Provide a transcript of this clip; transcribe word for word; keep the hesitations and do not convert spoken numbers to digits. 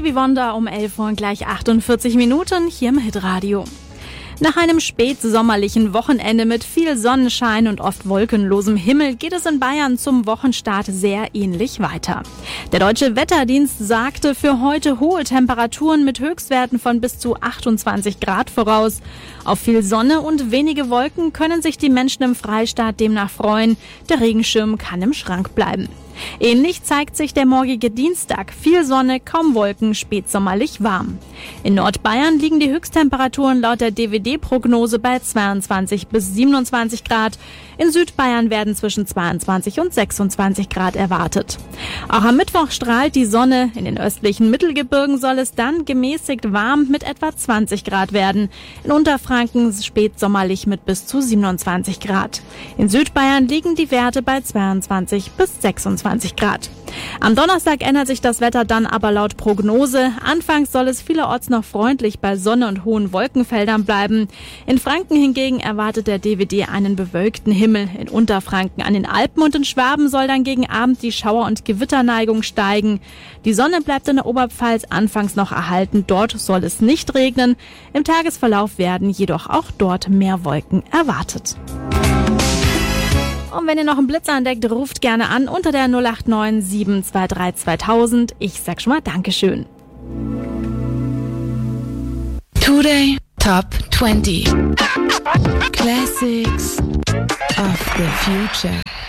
Stevie Wonder um elf Uhr und gleich achtundvierzig Minuten hier im Hitradio. Nach einem spätsommerlichen Wochenende mit viel Sonnenschein und oft wolkenlosem Himmel geht es in Bayern zum Wochenstart sehr ähnlich weiter. Der Deutsche Wetterdienst sagte für heute hohe Temperaturen mit Höchstwerten von bis zu achtundzwanzig Grad voraus. Auf viel Sonne und wenige Wolken können sich die Menschen im Freistaat demnach freuen. Der Regenschirm kann im Schrank bleiben. Ähnlich zeigt sich der morgige Dienstag. Viel Sonne, kaum Wolken, spätsommerlich warm. In Nordbayern liegen die Höchsttemperaturen laut der D W D-Prognose bei zweiundzwanzig bis siebenundzwanzig Grad. In Südbayern werden zwischen zweiundzwanzig und sechsundzwanzig Grad erwartet. Auch am Mittwoch strahlt die Sonne. In den östlichen Mittelgebirgen soll es dann gemäßigt warm mit etwa zwanzig Grad werden. In Unterfranken spätsommerlich mit bis zu siebenundzwanzig Grad. In Südbayern liegen die Werte bei zweiundzwanzig bis sechsundzwanzig Grad. Am Donnerstag ändert sich das Wetter dann aber laut Prognose. Anfangs soll es vielerorts noch freundlich bei Sonne und hohen Wolkenfeldern bleiben. In Franken hingegen erwartet der D W D einen bewölkten Himmel. In Unterfranken, an den Alpen und in Schwaben soll dann gegen Abend die Schauer- und Gewitterneigung steigen. Die Sonne bleibt in der Oberpfalz anfangs noch erhalten. Dort soll es nicht regnen. Im Tagesverlauf werden jedoch auch dort mehr Wolken erwartet. Und wenn ihr noch einen Blitzer entdeckt, ruft gerne an unter der null acht neun sieben zwei drei zweitausend. Ich sag schon mal Dankeschön. Today Top twenty Classics of the Future.